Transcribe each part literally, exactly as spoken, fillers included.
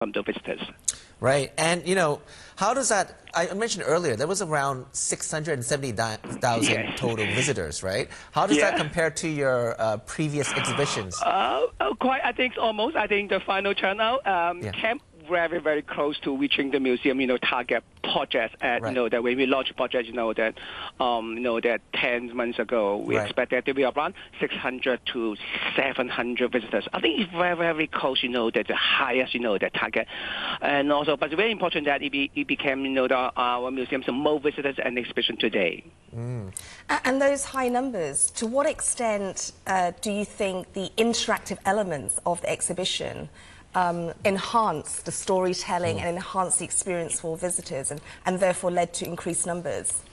from the visitors. Right, and you know, how does that, I mentioned earlier, there was around six hundred seventy thousand Yes. total visitors, right? How does Yeah. that compare to your uh, previous exhibitions? Uh, oh, quite, I think almost, I think the final turnout um, Yeah. came very, very close to reaching the museum, you know, target project. At, Right. You know, that when we launched project, you know, that, um, you know, that ten months ago, we Right. expected to be around six hundred to seven hundred visitors. I think it's very, very close, you know, that the highest, you know, the target. And also, but it's very important that it, be, it became, you know, the, our museum's most visitors and exhibition today. Mm. And those high numbers, to what extent uh, do you think the interactive elements of the exhibition um, enhance the storytelling Mm. and enhance the experience for visitors and, and therefore led to increased numbers?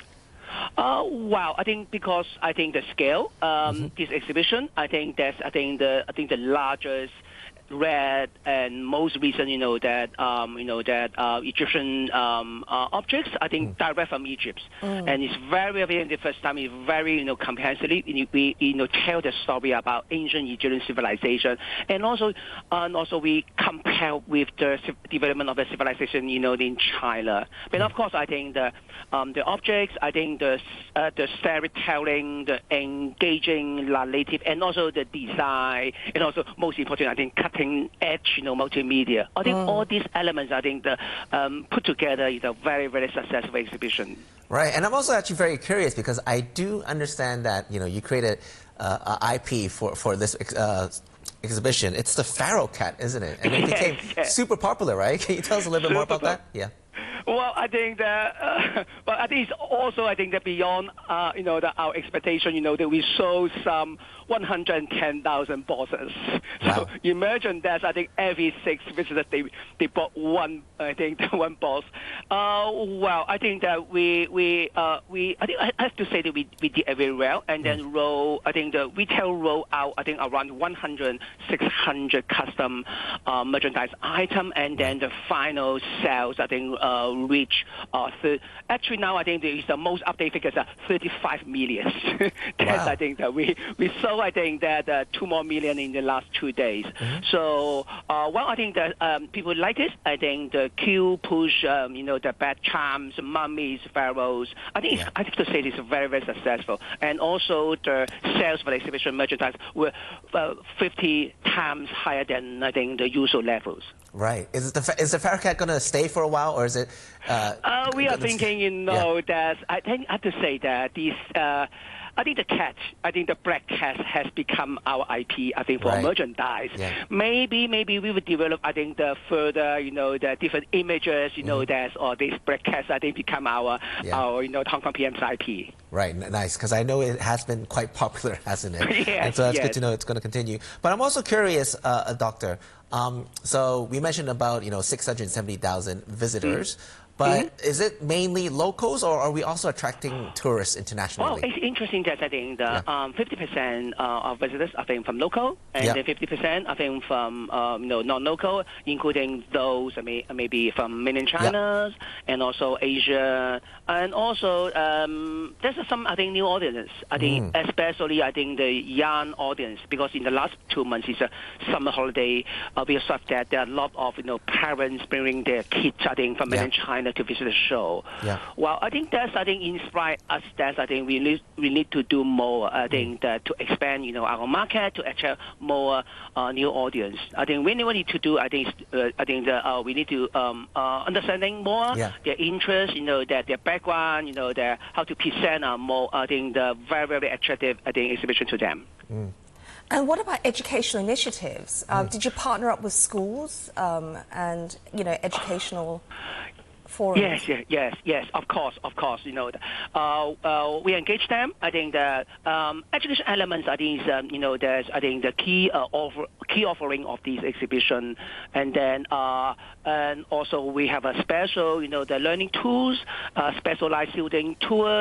Uh, wow, I think because I think the scale, um, Mm-hmm. this exhibition, I think that's I think the I think the largest, rare and most recent, you know, that um, you know that uh, Egyptian um, uh, objects. I think Mm. direct from Egypt, Mm. and it's very, very the first time. It's very, you know, comprehensively. We, you know, tell the story about ancient Egyptian civilization, and also, and also we compare with the civ- development of the civilization, you know, in China. But of course, I think the um, the objects, I think the uh, the storytelling, the engaging narrative, and also the design, and also most important, I think cutting edge, you know, multimedia. I think all these elements, I think, the um, put together is a very, very successful exhibition. Right, and I'm also actually very curious because I do understand that, you know, you created uh, a I P for, for this uh, exhibition. It's the Pharaoh cat, isn't it? And it Yes, became yes. super popular, right? Can you tell us a little bit more about Super that? Yeah. Well, I think that, uh, but I think it's also, I think that beyond, uh, you know, the, our expectation, you know, that we sold some one hundred ten thousand boxes. Wow. So imagine that, I think every six visitors, they, they bought one, I think, one box. Uh, well, I think that we, we, uh, we, I think I have to say that we, we did very well. And then Mm. roll, I think the retail roll out, I think around one hundred, six hundred custom uh, merchandise item. And then the final sales, I think, uh, reach, uh, th- actually now I think there is the most updated figures are thirty-five million. That's, Wow. I think that we, we sold, I think that uh, two more million in the last two days. Mm-hmm. So, uh, well, I think that um, people like it. I think the Q push, um, you know, the bad charms, mummies, pharaohs. I think Yeah. it's, I have to say it's very, very successful. And also the sales for the exhibition merchandise were uh, fifty times higher than, I think, the usual levels. Right. Is, it the, is the Pharaoh cat going to stay for a while, or is it... Uh, Uh, we are gonna- thinking, you know, that I think I have to say that this. Uh, I think the cat, I think the black cat has become our I P, I think, for Right. merchandise. Yeah. Maybe, maybe we will develop, I think, the further, you know, the different images, you know, that, or these black cats, I think, become our, Yeah. our, you know, Hong Kong P M's I P. Right, n- nice, because I know it has been quite popular, hasn't it? Yes, and so that's good yes. to know it's going to continue. But I'm also curious, uh, uh, Doctor. Um, so we mentioned about, you know, six hundred seventy thousand visitors. Mm. But Mm-hmm. is it mainly locals, or are we also attracting tourists Well, internationally? it's interesting that I think the Yeah. um, fifty percent uh, of visitors I think from local, and Yeah. then fifty percent I think from um, you know, non-local, including those I mean, maybe from mainland China and also Asia, and also um, there's some I think new audience. I think Mm. especially I think the young audience, because in the last two months it's a summer holiday. Uh, we observed that there are a lot of you know parents bringing their kids I think from Yeah. mainland China to visit the show. Yeah. Well, I think that's I think inspire us. That I think we need we need to do more. I think that to expand you know our market to attract more uh, new audience. I think we need to do. I think uh, I think that uh, we need to um, uh, understanding more Yeah. their interest. You know that their background. You know their how to present uh, more. I think the very very attractive I think exhibition to them. Mm. And what about educational initiatives? Uh, Did you partner up with schools um, and, you know, educational forums? Yes, yes, yes, yes. Of course, of course. You know, uh, uh, we engage them. I think the um, education elements. I think is um, you know there's I think the key uh, offer, key offering of this exhibition, and then uh, and also we have a special you know the learning tools, uh, specialized student tours.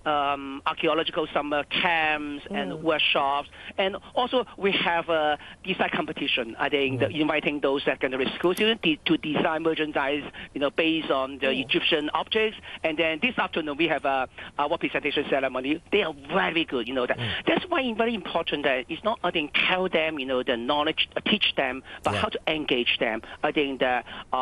um, archaeological summer camps mm. and workshops. And also we have a design competition, I think, mm. the, inviting those secondary school students de to design merchandise, you know, based on the mm. Egyptian objects. And then this afternoon we have a our presentation ceremony. They are very good, you know. That. Mm. That's why it's very important that it's not, I think, tell them, you know, the knowledge, uh, teach them, but yeah. how to engage them. I think that uh,